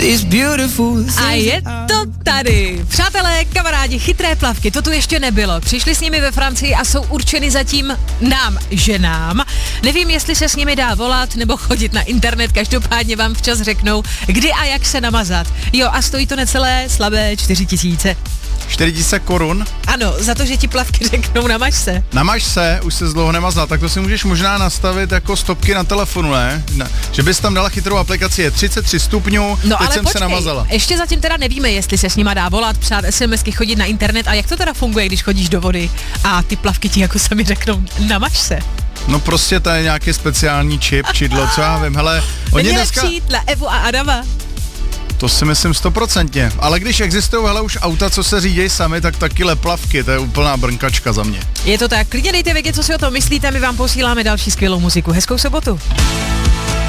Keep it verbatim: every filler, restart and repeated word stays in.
A je to tady. Přátelé, kamarádi, chytré plavky, to tu ještě nebylo. Přišli s nimi ve Francii a jsou určeny zatím nám, ženám. Nevím, jestli se s nimi dá volat nebo chodit na internet, každopádně vám včas řeknou, kdy a jak se namazat. Jo, a stojí to necelé slabé čtyři tisíce. čtyři tisíce korun? Ano, za to, že ti plavky řeknou namaž se. Namaž se, už se z dlouho nemazala, tak to si můžeš možná nastavit jako stopky na telefonu, ne? ne. Že bys tam dala chytrou aplikaci, je třicet tři stupňů, no, teď ale jsem počkej, se namazala. Ještě zatím teda nevíme, jestli se s nima dá volat, psát SMSky, chodit na internet a jak to teda funguje, když chodíš do vody a ty plavky ti jako sami řeknou namaž se. No prostě to je nějaký speciální čip, čidlo, co já vím, hele, oni dneska... Není lepší Evu a Adama. To si myslím stoprocentně, ale když existují hele už auta, co se řídějí sami, tak taky leplavky, to je úplná brnkačka za mě. Je to tak, klidně dejte vědět, co si o tom myslíte, my vám posíláme další skvělou muziku. Hezkou sobotu.